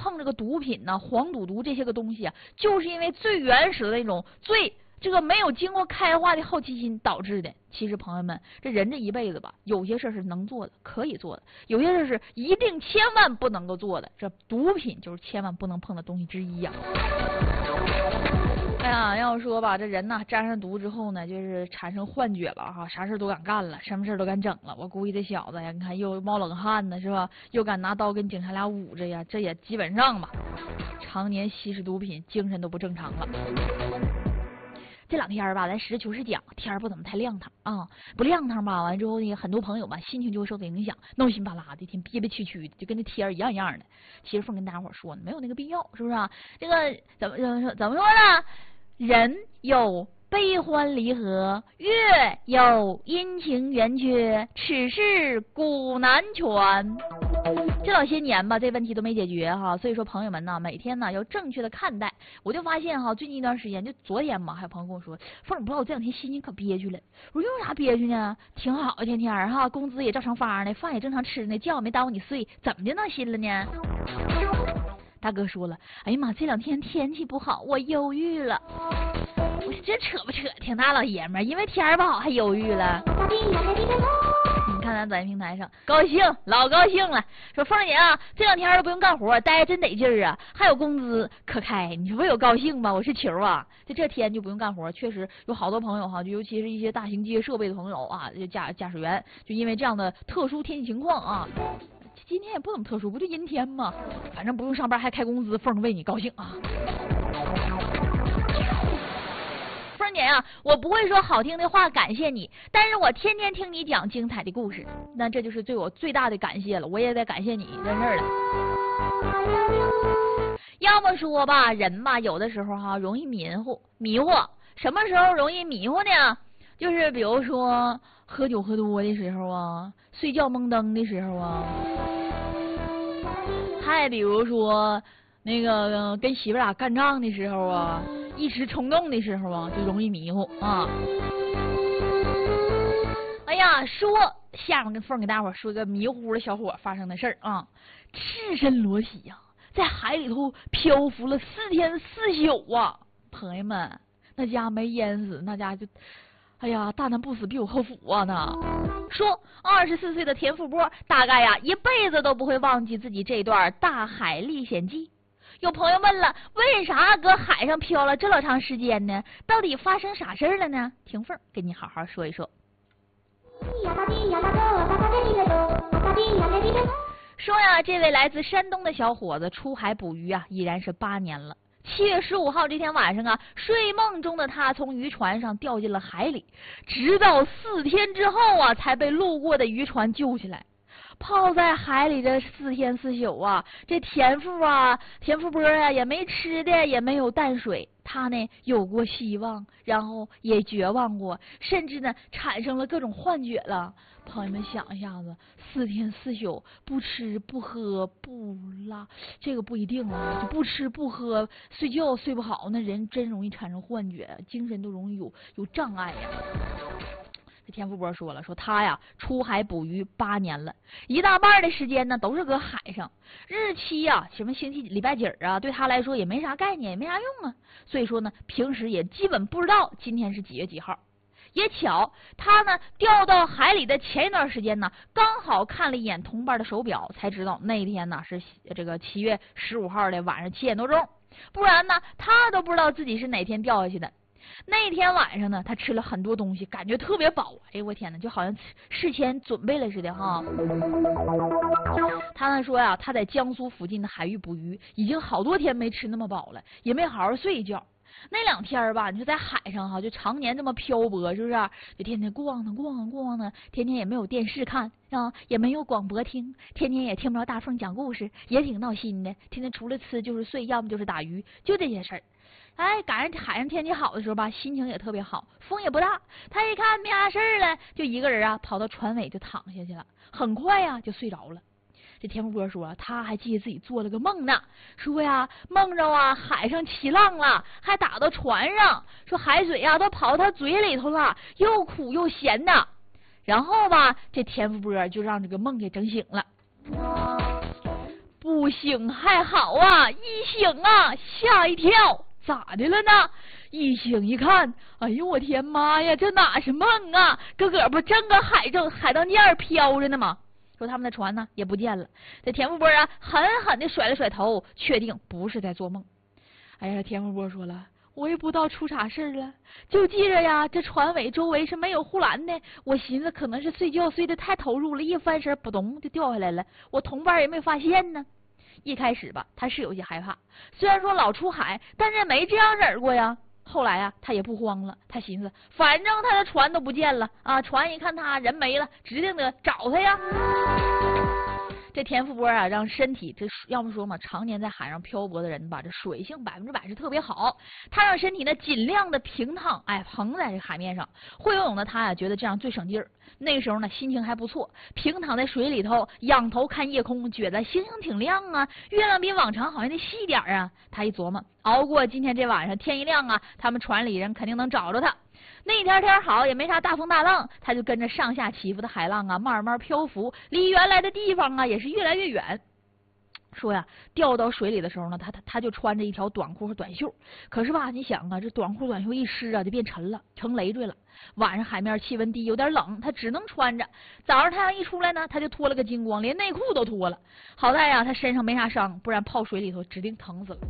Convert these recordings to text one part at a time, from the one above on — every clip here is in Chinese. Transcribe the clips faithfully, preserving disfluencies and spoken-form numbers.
碰这个毒品呢、黄赌毒这些个东西啊，就是因为最原始的那种最这个没有经过开化的好奇心导致的。其实朋友们，这人这一辈子吧，有些事儿是能做的，可以做的，有些事儿是一定千万不能够做的。这毒品就是千万不能碰的东西之一呀、啊。哎呀，要说吧，这人呐沾上毒之后呢，就是产生幻觉了哈，啥事都敢干了，什么事都敢整了。我估计这小子呀，你看又冒冷汗呢，是吧？又敢拿刀跟警察俩捂着呀，这也基本上吧，常年吸食毒品，精神都不正常了。这两天吧，咱实事求是讲，天不怎么太亮堂啊，不亮堂吧，完之后呢，很多朋友吧心情就会受到影响，闹心巴拉的，一天憋憋屈屈的，就跟这天一样一样的。其实凤跟大家伙说呢，没有那个必要，是不是啊？这个怎么怎么怎么说呢？人有悲欢离合，月有阴晴圆缺，此事古难全。这老些年吧，这问题都没解决哈，所以说朋友们呢，每天呢要正确的看待。我就发现哈，最近一段时间，就昨天嘛，还有朋友跟我说，凤儿，不知道我这两天心情可憋屈了。我说有啥憋屈呢？挺好，天天哈，工资也照常发呢，饭也正常吃呢，觉也没耽误你睡，怎么的闹心了呢？大哥说了，哎呀妈，这两天天气不好，我忧郁了。我说这扯不扯？挺大老爷们儿，因为天儿不好还忧郁了。你看咱短信平台上高兴，老高兴了，说凤姐啊，这两天都不用干活，待真得劲儿啊，还有工资可开，你说我有高兴吗？我是球啊，就这天就不用干活，确实有好多朋友哈，就尤其是一些大型机械设备的朋友啊，就驾驾驶员，就因为这样的特殊天气情况啊。今天也不怎么特殊，不就阴天吗？反正不用上班还开工资，凤为你高兴啊！凤姐啊，我不会说好听的话感谢你，但是我天天听你讲精彩的故事，那这就是对我最大的感谢了，我也得感谢你真事儿了。要么说吧，人吧有的时候哈、啊、容易迷糊迷糊，什么时候容易迷糊呢？就是比如说喝酒喝多的时候啊，睡觉蒙灯的时候啊。再比如说，那个、呃、跟媳妇俩干仗的时候啊，一时冲动的时候啊，就容易迷糊啊。哎呀，说下面跟凤给大伙说个迷糊的小伙发生的事儿啊，赤身裸体呀、啊，在海里头漂浮了四天四宿啊，朋友们，那家没淹死，那家就。哎呀，大难不死必有后福啊！呢，说二十四岁的田富波大概呀一辈子都不会忘记自己这段大海历险记。有朋友问了，为啥搁海上漂了这老长时间呢？到底发生啥事儿了呢？听凤给你好好说一说。说呀，这位来自山东的小伙子出海捕鱼啊，已然是八年了。七月十五号这天晚上啊，睡梦中的他从渔船上掉进了海里，直到四天之后啊，才被路过的渔船救起来。泡在海里这四天四宿啊，这田富啊，田富波啊，也没吃的，也没有淡水。他呢，有过希望，然后也绝望过，甚至呢，产生了各种幻觉了。朋友们想一下子，四天四宿不吃不喝不拉，这个不一定啊，就不吃不喝，睡觉睡不好，那人真容易产生幻觉，精神都容易有有障碍呀。这田富波说了，说他呀出海捕鱼八年了，一大半的时间呢都是搁海上，日期呀什么星期礼拜几儿啊，对他来说也没啥概念，也没啥用啊。所以说呢，平时也基本不知道今天是几月几号。也巧，他呢掉到海里的前一段时间呢，刚好看了一眼同伴的手表，才知道那天呢是这个七月十五号的晚上七点多钟，不然呢他都不知道自己是哪天掉下去的。那天晚上呢，他吃了很多东西，感觉特别饱。哎呦我天哪，就好像事前准备了似的哈。他呢说呀，他在江苏附近的海域捕鱼，已经好多天没吃那么饱了，也没好好睡一觉。那两天吧，你说在海上哈，就常年这么漂泊，是不是？就天天逛呢逛呢逛呢，天天也没有电视看啊，也没有广播听，天天也听不着大凤讲故事，也挺闹心的。天天除了吃就是睡，要么就是打鱼，就这些事儿。哎，赶上海上天气好的时候吧，心情也特别好，风也不大。他一看没啥事儿了，就一个人啊跑到船尾就躺下去了，很快呀、啊、就睡着了。这田富波说，他还记得自己做了个梦呢，说呀梦着啊海上起浪了，还打到船上，说海水啊都跑到他嘴里头了，又苦又咸的。然后吧，这田富波就让这个梦给整醒了。 不醒还好啊，一醒啊吓一跳，咋的了呢？一醒一看，哎呦我天妈呀，这哪是梦啊？个个不正搁海中海当间飘着呢吗？说他们的船呢也不见了。这田富波啊狠狠地甩了甩头，确定不是在做梦。哎呀，田富波说了，我也不知道出啥事了，就记着呀，这船尾周围是没有护栏的。我寻思可能是睡觉睡得太投入了，一翻身扑通就掉下来了，我同伴也没发现呢。一开始吧，他是有些害怕，虽然说老出海，但是没这样式儿过呀。后来啊，他也不慌了，他寻思，反正他的船都不见了啊，船一看他人没了，指定得找他呀。这田富波啊，让身体这要么说嘛，常年在海上漂泊的人吧，这水性百分之百是特别好。他让身体呢尽量的平躺，哎，横在这海面上。会游泳的他呀、啊，觉得这样最省劲儿。那个时候呢，心情还不错，平躺在水里头，仰头看夜空，觉得星星挺亮啊，月亮比往常好像得细点啊。他一琢磨，熬过今天这晚上，天一亮啊，他们船里人肯定能找着他。那天天好，也没啥大风大浪，他就跟着上下起伏的海浪啊，慢慢漂浮，离原来的地方啊也是越来越远。说呀，掉到水里的时候呢，他他他就穿着一条短裤和短袖，可是吧，你想啊，这短裤短袖一湿啊，就变沉了，成累赘了。晚上海面气温低，有点冷，他只能穿着。早上太阳一出来呢，他就脱了个精光，连内裤都脱了。好在呀，他身上没啥伤，不然泡水里头指定疼死了。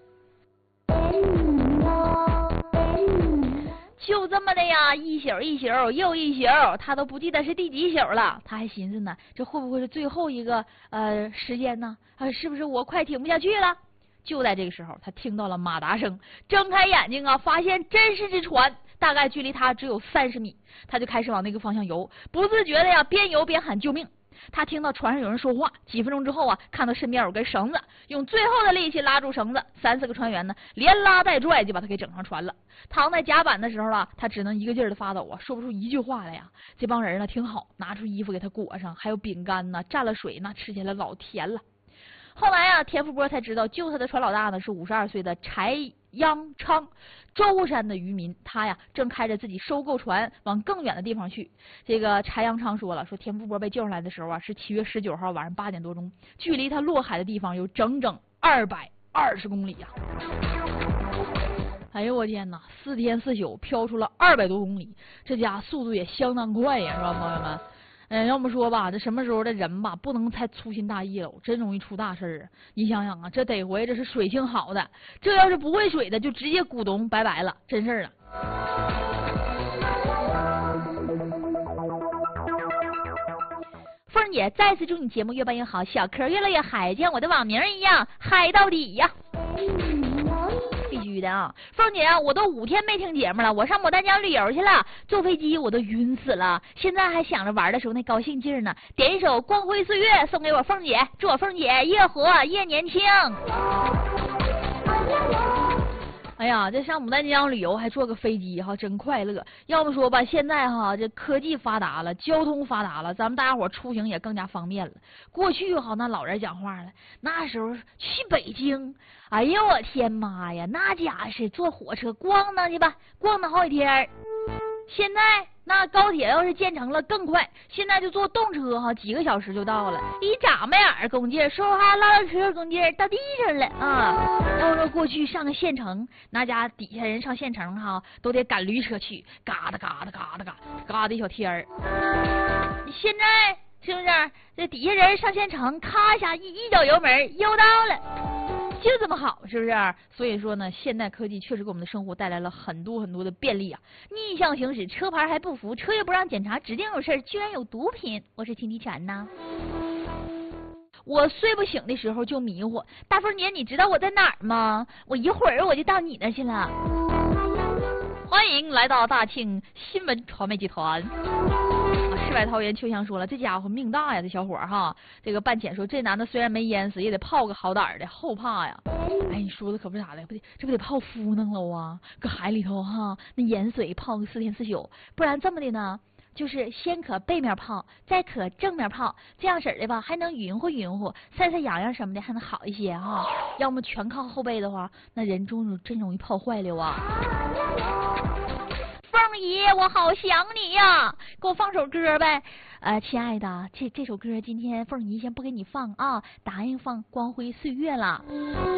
就这么的呀，一宿一宿又一宿，他都不记得是第几宿了。他还寻思呢，这会不会是最后一个呃时间呢？啊，是不是我快挺不下去了？就在这个时候，他听到了马达声，睁开眼睛啊，发现真是只船，大概距离他只有三十米，他就开始往那个方向游，不自觉的呀，边游边喊救命。他听到船上有人说话，几分钟之后啊，看到身边有根绳子，用最后的力气拉住绳子，三四个船员呢连拉带拽就把他给整上船了。躺在甲板的时候啊，他只能一个劲儿的发抖啊，说不出一句话来呀。这帮人呢挺好，拿出衣服给他裹上，还有饼干呢，蘸了水呢，吃起来老甜了。后来啊，田富波才知道救他的船老大呢是五十二岁的柴央昌，舟山的渔民。他呀正开着自己收购船往更远的地方去。这个柴央昌说了，说田富波被救上来的时候啊是七月十九号晚上八点多钟，距离他落海的地方有整整二百二十公里呀、啊！哎呦我天哪，四天四宿飘出了二百多公里，这家速度也相当快呀，是吧，朋友们？嗯，要么说吧，这什么时候的人吧，不能太粗心大意了，真容易出大事儿啊！你想想啊，这得回这是水性好的，这要是不会水的，就直接咕咚拜拜了，真事儿啊！凤姐再次祝你节目越办越好，小柯越来越嗨，像我的网名一样嗨到底呀！必须的啊！凤姐啊，我都五天没听节目了，我上牡丹江旅游去了，坐飞机我都晕死了，现在还想着玩的时候那高兴劲儿呢。点一首《光辉岁月》送给我凤姐，祝我凤姐越活越年轻。哎呀，这上牡丹江旅游还坐个飞机哈，真快乐。要么说吧，现在哈这科技发达了，交通发达了，咱们大家伙出行也更加方便了。过去哈那老人讲话了，那时候去北京，哎呦我天妈呀，那家是坐火车咣当去吧，咣当好几天。现在那高铁要是建成了更快，现在就坐动车哈，几个小时就到了。一眨巴眼公劲儿，说话唠唠嗑公劲儿到地上了啊！要说过去上个县城，那家底下人上县城哈，都得赶驴车去，嘎哒嘎哒嘎哒嘎嘎的一小天儿。现在是不是这底下人上县城，咔一下一一脚油门又到了。就这么好，是不是？所以说呢，现代科技确实给我们的生活带来了很多很多的便利啊！逆向行驶，车牌还不符，车也不让检查，指定有事儿，居然有毒品！我是听地产呐。我睡不醒的时候就迷糊，大凤姐，你知道我在哪儿吗？我一会儿我就到你那去了。欢迎来到大庆新闻传媒集团。世外桃源秋香说了，这家伙命大呀，这小伙哈。这个半浅说，这男的虽然没淹死，也得泡个好歹的，后怕呀。哎，你说的可不是啥的，不得这不得泡芙弄了啊？搁海里头哈，那盐水泡个四天四宿，不然这么的呢，就是先可背面泡，再可正面泡，这样式儿的吧，还能匀乎匀乎，晒晒痒痒什么的，还能好一些哈。要么全靠后背的话，那人中真容易泡坏了啊。凤凤仪，我好想你呀，给我放首歌呗。呃，亲爱的，这这首歌今天凤仪先不给你放啊，答应放《光辉岁月》了。